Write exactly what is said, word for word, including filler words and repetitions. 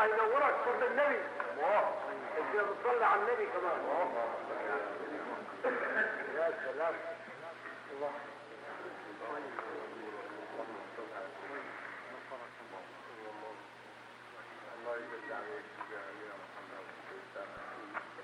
الله ينورك صوت النبي. انت بتصلي على النبي كمان. يا سلام. الله الله يجزي عليك يا محمد.